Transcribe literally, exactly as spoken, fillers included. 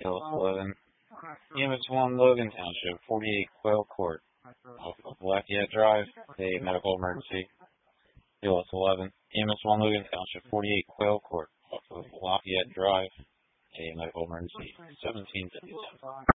Hill eleven, E M S one, Logan Township, forty-eight Quail Court, off of Lafayette Drive, a medical emergency. Hill eleven, E M S one, Logan Township, forty-eight Quail Court, off of Lafayette Drive, a medical emergency. seventeen fifty-seven.